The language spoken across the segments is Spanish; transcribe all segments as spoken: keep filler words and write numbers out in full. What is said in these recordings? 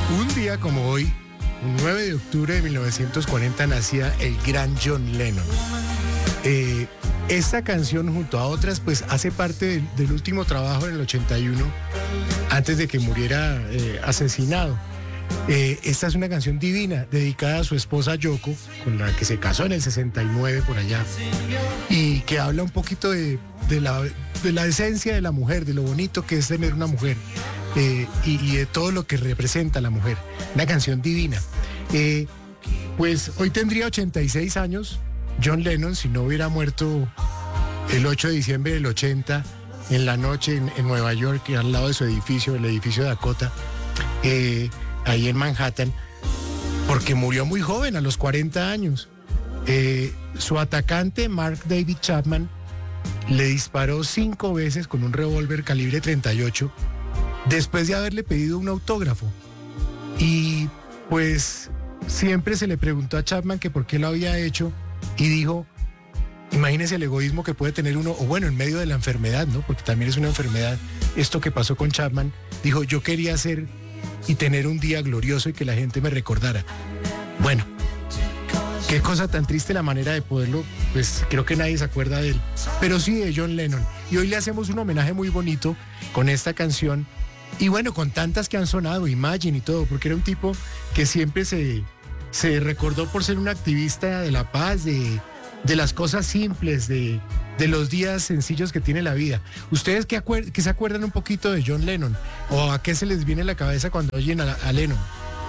Un día como hoy, nueve de octubre de mil novecientos cuarenta, nacía el gran John Lennon. Eh, esta canción, junto a otras, pues hace parte del, del último trabajo en el ochenta y uno, antes de que muriera eh, asesinado. Eh, esta es una canción divina, dedicada a su esposa Yoko, con la que se casó en el sesenta y nueve por allá, y que habla un poquito de, de, la, de la esencia de la mujer, de lo bonito que es tener una mujer, eh, y, y de todo lo que representa la mujer. Una canción divina. Eh, pues hoy tendría ochenta y seis años John Lennon, si no hubiera muerto el ocho de diciembre del ochenta, en la noche en, en Nueva York, al lado de su edificio, el edificio Dakota, eh, ahí en Manhattan, porque murió muy joven, a los cuarenta años. Eh, su atacante, Mark David Chapman, le disparó cinco veces con un revólver calibre treinta y ocho, después de haberle pedido un autógrafo. Y pues siempre se le preguntó a Chapman que por qué lo había hecho, y dijo, imagínese el egoísmo que puede tener uno, o bueno, en medio de la enfermedad, ¿no? Porque también es una enfermedad esto que pasó con Chapman. Dijo, yo quería hacer y tener un día glorioso y que la gente me recordara. Bueno, qué cosa tan triste la manera de poderlo, pues creo que nadie se acuerda de él, pero sí de John Lennon. Y hoy le hacemos un homenaje muy bonito con esta canción, y bueno, con tantas que han sonado, Imagine y todo, porque era un tipo que siempre se, se recordó por ser un activista de la paz, de, de las cosas simples, de, de los días sencillos que tiene la vida. ¿Ustedes qué, acuer- qué se acuerdan un poquito de John Lennon? ¿O a qué se les viene a la cabeza cuando oyen a, a Lennon?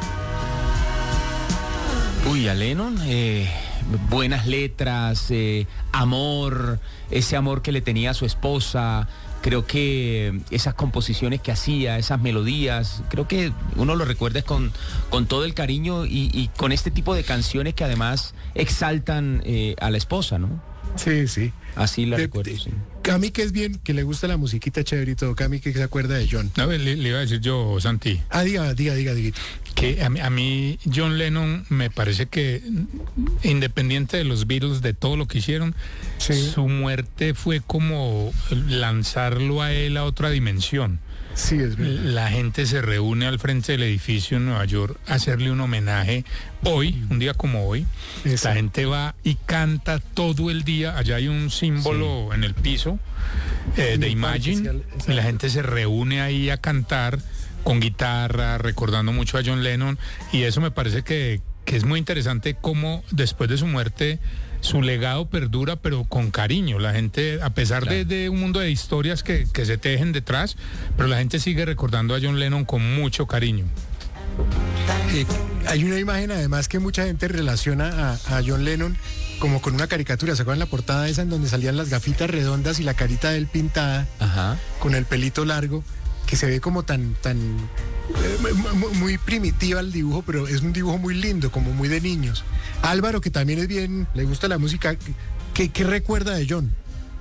Uy, a Lennon, eh, buenas letras, eh, amor, ese amor que le tenía a su esposa. Creo que esas composiciones que hacía, esas melodías, creo que uno lo recuerda con, con todo el cariño y, y con este tipo de canciones que además exaltan eh, a la esposa, ¿no? Sí, sí. Así la De, recuerdo, de, sí. Cami, que es bien, que le gusta la musiquita chévere y todo. Cami, que se acuerda de John. A ver, le, le iba a decir yo, Santi. Ah, diga, diga, diga, diga. Que a mí, a mí John Lennon me parece que, independiente de los Beatles, de todo lo que hicieron, sí, su muerte fue como lanzarlo a él a otra dimensión. Sí, es verdad. La gente se reúne al frente del edificio en Nueva York a hacerle un homenaje hoy, un día como hoy. Eso. La gente va y canta todo el día. Allá hay un símbolo, sí, en el piso eh, de Imagine, y la gente se reúne ahí a cantar con guitarra, recordando mucho a John Lennon, y eso me parece que, que es muy interesante cómo después de su muerte su legado perdura, pero con cariño. La gente, a pesar claro. de, de un mundo de historias que, que se tejen detrás, pero la gente sigue recordando a John Lennon con mucho cariño. Eh, hay una imagen además que mucha gente relaciona a, a John Lennon como con una caricatura. ¿Se acuerdan la portada esa en donde salían las gafitas redondas y la carita de él pintada? Ajá. Con el pelito largo, que se ve como tan, tan eh, muy primitiva el dibujo, pero es un dibujo muy lindo, como muy de niños. Álvaro, que también es bien, le gusta la música, ¿qué, qué recuerda de John?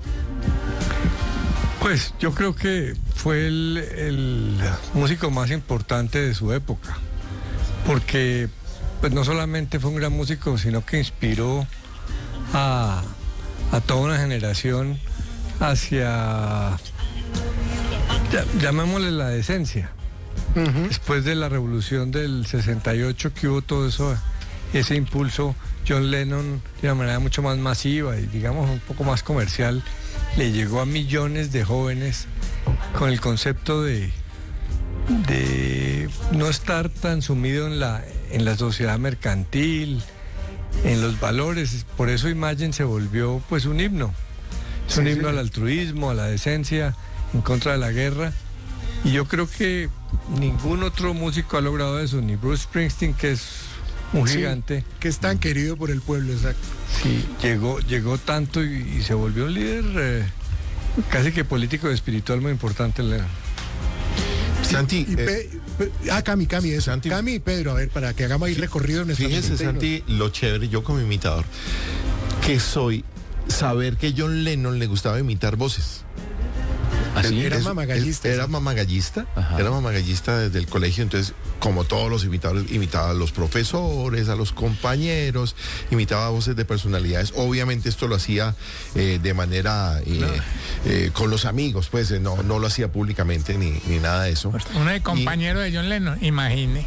Pues yo creo que fue el, el músico más importante de su época, porque pues no solamente fue un gran músico, sino que inspiró a, a toda una generación hacia, llamémosle, la decencia. Uh-huh. Después de la revolución del sesenta y ocho, que hubo todo eso, ese impulso, John Lennon de una manera mucho más masiva y digamos un poco más comercial le llegó a millones de jóvenes con el concepto de, de no estar tan sumido en la, en la sociedad mercantil, en los valores. Por eso Imagine se volvió pues un himno. Es un sí, himno sí. al altruismo, a la decencia, en contra de la guerra. Y yo creo que ningún otro músico ha logrado eso, ni Bruce Springsteen, que es un sí, gigante. Que es tan querido por el pueblo, exacto. Sí, llegó, llegó tanto y, y se volvió un líder eh, casi que político y espiritual muy importante. Lennon. Santi. Y, y eh, pe, pe, ah, Cami, Cami, eso. Santi, Cami y Pedro, a ver, para que hagamos ahí recorrido en esta Fíjese, Santi, lo chévere, yo como imitador, que soy saber que John Lennon le gustaba imitar voces. ¿Así? Era Eso, mamagallista. él Era mamagallista, Ajá. era mamagallista desde el colegio, entonces, como todos los imitadores, imitaba a los profesores, a los compañeros, imitaba voces de personalidades. Obviamente esto lo hacía eh, de manera eh, eh, con los amigos, pues eh, no, no lo hacía públicamente ni, ni nada de eso. Uno de compañero de John Lennon, imagine.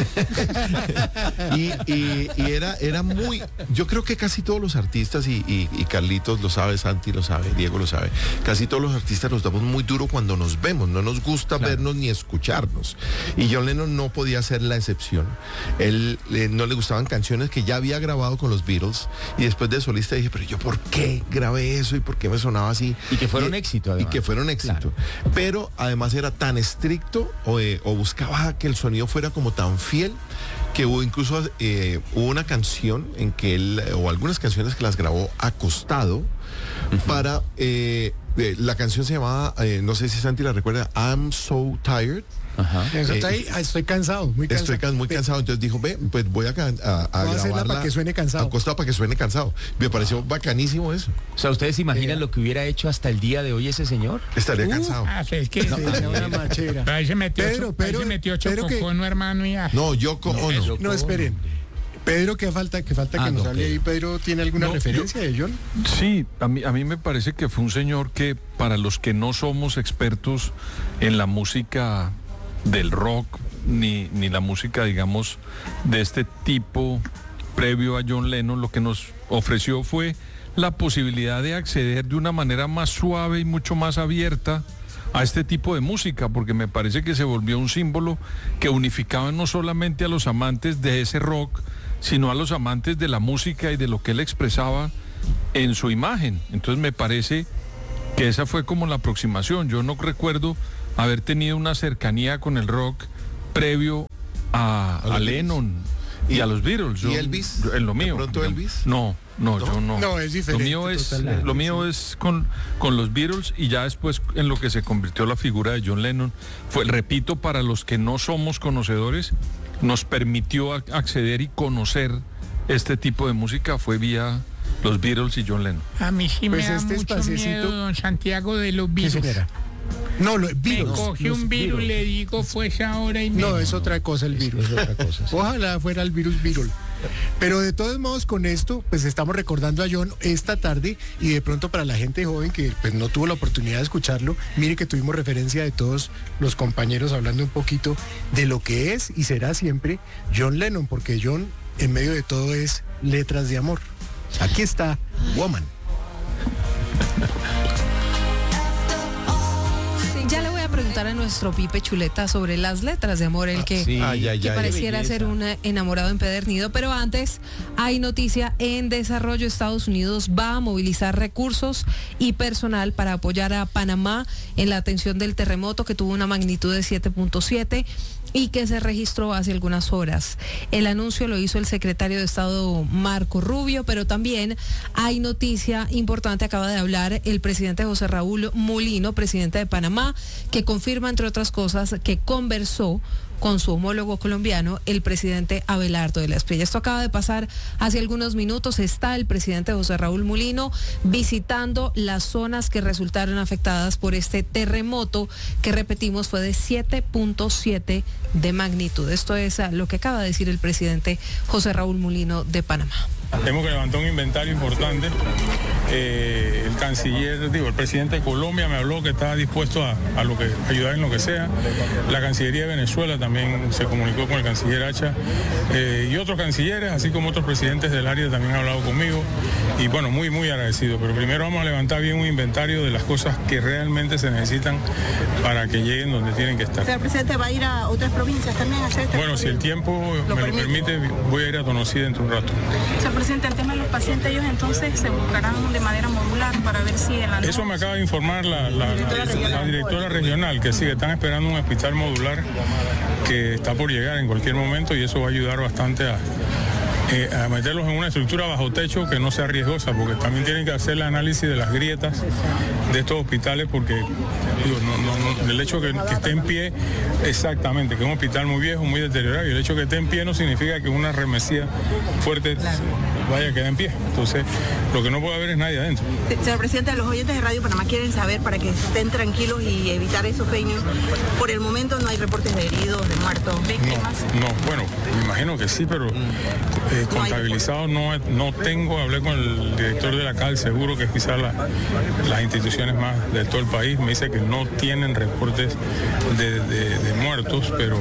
Y, y- y era, era muy, yo creo que casi todos los artistas, y, y- y Carlitos lo sabe, Santi lo sabe, Diego lo sabe, casi todos los artistas nos damos muy duro cuando nos vemos, no nos gusta vernos ni escucharnos. Y John Lennon no podía ser la excepción. Él eh, no le gustaban canciones que ya había grabado con los Beatles, y después de solista dije, pero yo ¿por qué grabé eso y por qué me sonaba así? Y que fueron éxito, Y además. que fueron éxito. Pero además era tan estricto o, eh, o buscaba que el sonido fuera como tan fiel que hubo incluso eh, hubo una canción en que él, o algunas canciones que las grabó acostado para, eh, eh, la canción se llamaba, eh, no sé si Santi la recuerda, I'm So Tired. Ajá. Eso Eh, está ahí, ah, estoy cansado, muy cansado. Estoy can- muy cansado, entonces dijo, ve, pues voy a, can- a, a Voy a hacerla grabarla para que suene cansado. acostado para que suene cansado. Me pareció bacanísimo eso. O sea, ¿ustedes se imaginan lo que hubiera hecho hasta el día de hoy ese señor? Estaría Uh, cansado. Ah, sí, es que... Sí, era una machera. Pero ahí se metió, Pedro, ahí Pedro, se metió Pedro que- Chococono, hermano, y ya. No, yo como no. eso- No, esperen. Pedro, ¿qué falta, qué falta Ah, que nos no, hable Pedro. ahí? Pedro, ¿tiene alguna No, referencia de John? Sí, a mí, a mí me parece que fue un señor que para los que no somos expertos en la música del rock, ni, ni la música, digamos, de este tipo previo a John Lennon, lo que nos ofreció fue la posibilidad de acceder de una manera más suave y mucho más abierta a este tipo de música, porque me parece que se volvió un símbolo que unificaba no solamente a los amantes de ese rock, sino a los amantes de la música y de lo que él expresaba en su imagen. Entonces me parece que esa fue como la aproximación. Yo no recuerdo haber tenido una cercanía con el rock previo a, A los a Beatles. Lennon y, ¿Y- a los Beatles. y Elvis? yo- en lo ¿De mío. pronto Yo- Elvis? No, no, ¿No? yo no. No, es diferente, Lo mío es, totalmente, lo mío es con, con los Beatles, y ya después en lo que se convirtió la figura de John Lennon. Fue, repito, para los que no somos conocedores, nos permitió a- acceder y conocer este tipo de música fue vía los Beatles y John Lennon. A mí sí Pues me da este mucho espaciecito- miedo, don Santiago, de los ¿Qué virus. señora? No, lo, Me virus. cogió los un virus, le digo, pues ahora y me... No, es otra cosa el virus. Es otra cosa, sí. Ojalá fuera el virus virul. Pero de todos modos, con esto, pues estamos recordando a John esta tarde, y de pronto para la gente joven que pues no tuvo la oportunidad de escucharlo, mire que tuvimos referencia de todos los compañeros hablando un poquito de lo que es y será siempre John Lennon, porque John en medio de todo es letras de amor. Aquí está Woman. Sí, ya le voy a preguntar a nuestro Pipe Chuleta sobre las letras de amor, el que, sí. Ay, ay, que ay. pareciera belleza. ser un enamorado empedernido. Pero antes, hay noticia en desarrollo. Estados Unidos va a movilizar recursos y personal para apoyar a Panamá en la atención del terremoto que tuvo una magnitud de siete punto siete y que se registró hace algunas horas. El anuncio lo hizo el secretario de Estado Marco Rubio, pero también hay noticia importante. Acaba de hablar el presidente José Raúl Mulino, presidente de Panamá, que confirma, entre otras cosas, que conversó con su homólogo colombiano, el presidente Abelardo de la Espriella. Esto acaba de pasar hace algunos minutos. Está el presidente José Raúl Mulino visitando las zonas que resultaron afectadas por este terremoto, que repetimos fue de siete punto siete de magnitud. Esto es ah, lo que acaba de decir el presidente José Raúl Mulino de Panamá. Tenemos que levantar un inventario importante. Eh, el canciller, digo, el presidente de Colombia me habló que estaba dispuesto a, a lo que ayudar en lo que sea. La Cancillería de Venezuela también se comunicó con el canciller Hacha, eh, y otros cancilleres, así como otros presidentes del área también han hablado conmigo. Y bueno, muy, muy agradecido. Pero primero vamos a levantar bien un inventario de las cosas que realmente se necesitan para que lleguen donde tienen que estar. O sea, el presidente va a ir a otras provincias también a hacer este Bueno, si el tiempo Lo me lo permite. permite, voy a ir a Tonosí dentro de un rato. Señor presidente, el tema de los pacientes, ellos entonces se buscarán de manera modular para ver si en la Eso me noche- acaba de informar la, la- la- la directora regional, que sí, que están esperando un hospital modular que está por llegar en cualquier momento, y eso va a ayudar bastante a, eh, a meterlos en una estructura bajo techo que no sea riesgosa, porque también tienen que hacer el análisis de las grietas de estos hospitales, porque digo, no, no, no, el hecho que, que esté en pie, exactamente, que es un hospital muy viejo, muy deteriorado, y el hecho que esté en pie no significa que una remesía fuerte vaya queda en pie. Entonces, lo que no puede haber es nadie adentro. Señor presidente, los oyentes de Radio Panamá quieren saber, para que estén tranquilos y evitar esos fake news, por el momento no hay reportes de heridos, de muertos. No, no, bueno, me imagino que sí, pero eh, contabilizado no, no tengo. Hablé con el director de la C A L, seguro que es quizás la, las instituciones más de todo el país, me dice que no tienen reportes de, de, de muertos, pero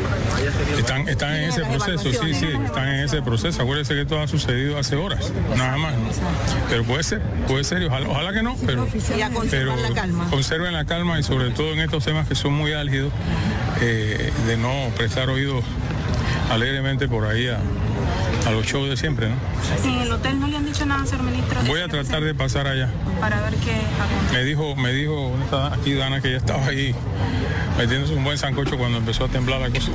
están, están en ese proceso, sí, sí, están en ese proceso. Acuérdense que esto ha sucedido hace horas, nada más, ¿no? Pero puede ser, puede ser, y ojalá, ojalá que no, pero, pero la calma. conserven la calma y sobre todo en estos temas que son muy álgidos, eh, de no prestar oídos alegremente por ahí a, a los shows de siempre, ¿no? En el hotel no le han dicho nada, señor ministro. Voy a tratar de pasar allá. Para ver qué acontece. Me dijo, me dijo, ¿dónde está aquí Dana? Que ya estaba ahí metiéndose un buen sancocho cuando empezó a temblar la cosa.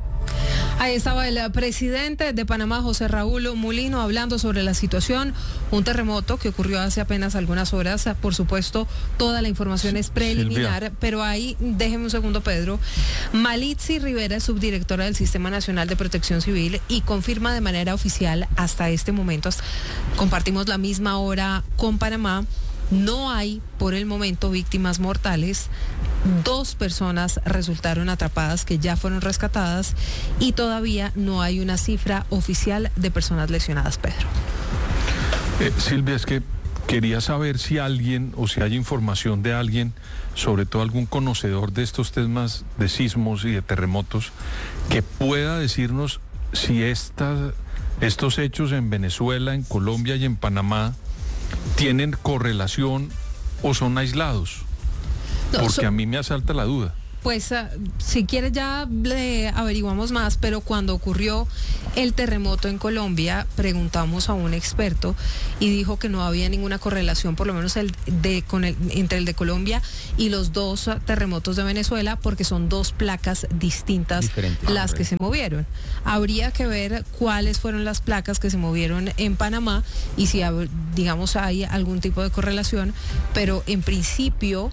Ahí estaba el presidente de Panamá, José Raúl Mulino, hablando sobre la situación, un terremoto que ocurrió hace apenas algunas horas. Por supuesto, toda la información es preliminar, Silvia. Pero ahí, déjeme un segundo, Pedro. Malitzi Rivera es subdirectora del Sistema Nacional de Protección Civil y confirma de manera oficial hasta este momento, compartimos la misma hora con Panamá, no hay por el momento víctimas mortales. Dos personas resultaron atrapadas que ya fueron rescatadas y todavía no hay una cifra oficial de personas lesionadas, Pedro. Eh, Silvia, es que quería saber si alguien o si hay información de alguien, sobre todo algún conocedor de estos temas de sismos y de terremotos, que pueda decirnos si estas, estos hechos en Venezuela, en Colombia y en Panamá tienen correlación o son aislados. No, porque so, a mí me asalta la duda. Pues uh, si quieres ya le averiguamos más, pero cuando ocurrió el terremoto en Colombia, preguntamos a un experto y dijo que no había ninguna correlación, por lo menos el de con el entre el de Colombia y los dos uh, terremotos de Venezuela, porque son dos placas distintas Diferente. las que se movieron. Habría que ver cuáles fueron las placas que se movieron en Panamá y si digamos hay algún tipo de correlación, pero en principio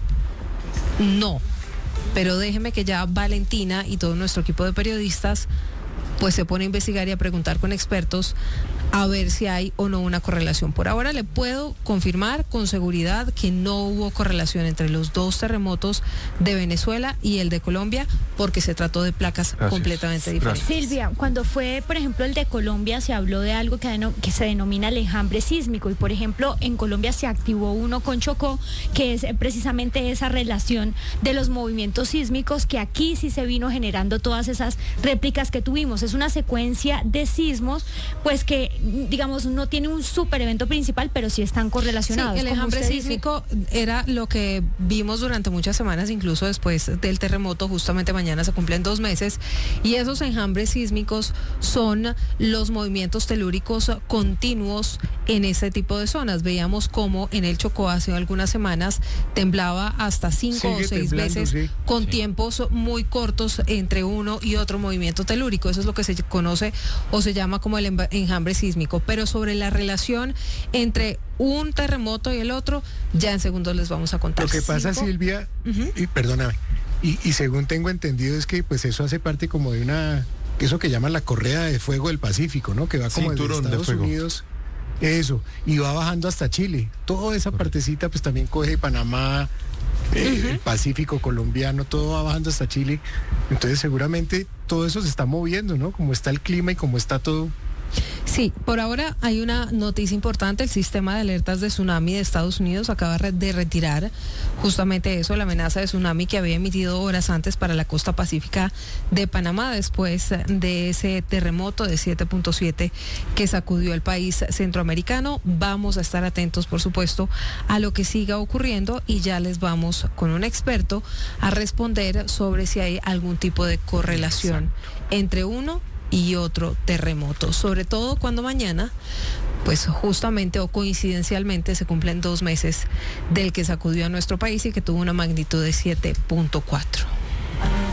no. Pero déjeme que ya Valentina y todo nuestro equipo de periodistas pues se pone a investigar y a preguntar con expertos a ver si hay o no una correlación. Por ahora le puedo confirmar con seguridad que no hubo correlación entre los dos terremotos de Venezuela y el de Colombia, porque se trató de placas Gracias. completamente diferentes. Gracias. Silvia, cuando fue, por ejemplo, el de Colombia, se habló de algo que, deno, que se denomina el enjambre sísmico, y por ejemplo, en Colombia se activó uno con Chocó, que es precisamente esa relación de los movimientos sísmicos, que aquí sí se vino generando todas esas réplicas que tuvimos. Es una secuencia de sismos, pues que digamos no tiene un super evento principal, pero sí están correlacionados. Sí, el enjambre sísmico era lo que vimos durante muchas semanas, incluso después del terremoto. Justamente mañana se cumplen dos meses, y esos enjambres sísmicos son los movimientos telúricos continuos en ese tipo de zonas. Veíamos cómo en el Chocó hace algunas semanas temblaba hasta cinco Sigue o seis veces, sí. con sí. tiempos muy cortos entre uno y otro movimiento telúrico. Eso es lo que se conoce o se llama como el enjambre sísmico. Pero sobre la relación entre un terremoto y el otro, ya en segundos les vamos a contar. Lo que pasa, ¿Cinco? Silvia, uh-huh. y perdóname, y, y según tengo entendido es que pues eso hace parte como de una, eso que llaman la correa de fuego del Pacífico, ¿no? Que va como desde Estados de Unidos, eso, y va bajando hasta Chile. Toda esa partecita pues también coge Panamá, eh, uh-huh. el Pacífico colombiano, todo va bajando hasta Chile. Entonces seguramente todo eso se está moviendo, ¿no? Como está el clima y como está todo. Sí, por ahora hay una noticia importante. El sistema de alertas de tsunami de Estados Unidos acaba de retirar justamente eso, la amenaza de tsunami que había emitido horas antes para la costa pacífica de Panamá, después de ese terremoto de siete punto siete que sacudió el país centroamericano. Vamos a estar atentos, por supuesto, a lo que siga ocurriendo, y ya les vamos con un experto a responder sobre si hay algún tipo de correlación entre uno y otro terremoto, sobre todo cuando mañana, pues justamente o coincidencialmente se cumplen dos meses del que sacudió a nuestro país y que tuvo una magnitud de siete punto cuatro.